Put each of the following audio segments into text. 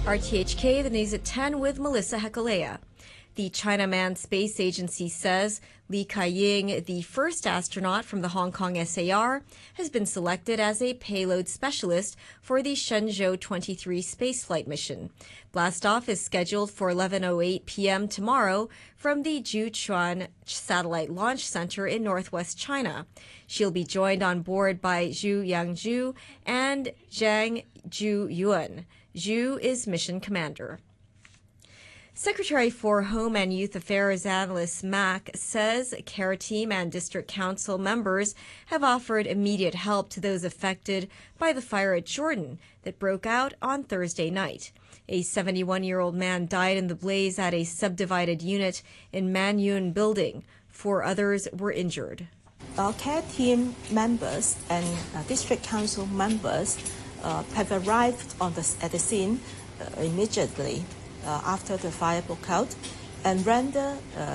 RTHK, the news at 10 with Melissa Hekalea. The China Manned Space Agency says Li Ka-ying, the first astronaut from the Hong Kong SAR, has been selected as a payload specialist for the Shenzhou 23 spaceflight mission. Blastoff is scheduled for 11:08 p.m. tomorrow from the Jiuquan Satellite Launch Center in northwest China. She'll be joined on board by Zhu Yangzhu and Zhang Zhuyuan. Zhu is mission commander. Secretary for Home and Youth Affairs Alice Mak says CARE team and district council members have offered immediate help to those affected by the fire at Jordan that broke out on Thursday night. A 71-year-old man died in the blaze at a subdivided unit in Man Yun building. 4 others were injured. Our CARE team members and district council members have arrived at the scene immediately after the fire broke out and render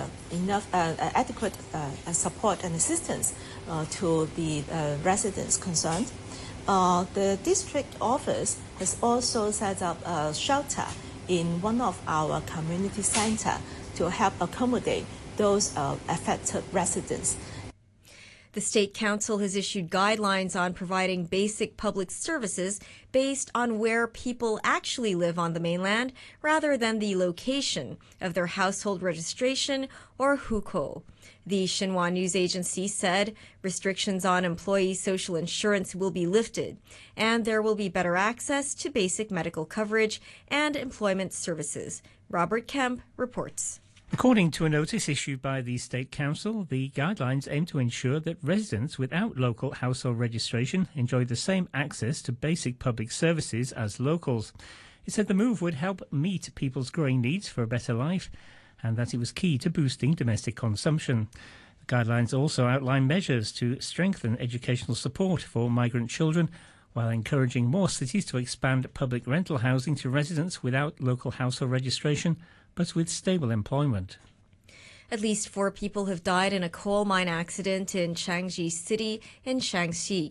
adequate support and assistance to the residents concerned. The district office has also set up a shelter in one of our community centers to help accommodate those affected residents. The State Council has issued guidelines on providing basic public services based on where people actually live on the mainland rather than the location of their household registration or hukou. The Xinhua News Agency said restrictions on employee social insurance will be lifted, and there will be better access to basic medical coverage and employment services. Robert Kemp reports. According to a notice issued by the State Council, the guidelines aim to ensure that residents without local household registration enjoy the same access to basic public services as locals. It said the move would help meet people's growing needs for a better life and that it was key to boosting domestic consumption. The guidelines also outline measures to strengthen educational support for migrant children while encouraging more cities to expand public rental housing to residents without local household registration but with stable employment. At least 4 people have died in a coal mine accident in Changji City in Shaanxi.